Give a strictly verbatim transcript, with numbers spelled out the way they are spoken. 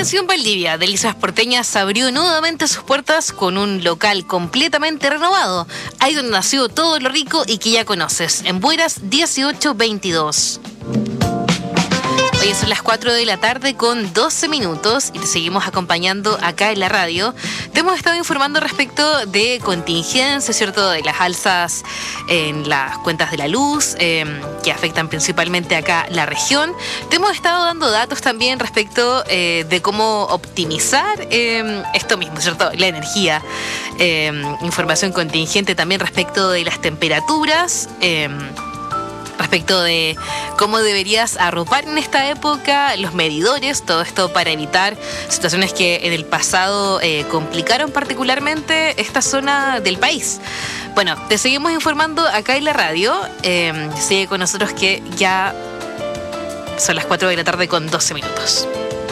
Atención Valdivia, Delicias Porteñas abrió nuevamente sus puertas con un local completamente renovado. Ahí donde nació todo lo rico y que ya conoces, en Bueras dieciocho veintidós. Hoy son las cuatro de la tarde con doce minutos y te seguimos acompañando acá en la radio. Te hemos estado informando respecto de contingencia, ¿cierto? De las alzas en las cuentas de la luz, eh, que afectan principalmente acá la región. Te hemos estado dando datos también respecto eh, de cómo optimizar eh, esto mismo, ¿cierto? La energía. Eh, información contingente también respecto de las temperaturas. Eh, respecto de cómo deberías arropar en esta época, los medidores, todo esto para evitar situaciones que en el pasado eh, complicaron particularmente esta zona del país. Bueno, te seguimos informando acá en la radio. Eh, sigue con nosotros que ya son las cuatro de la tarde con doce minutos.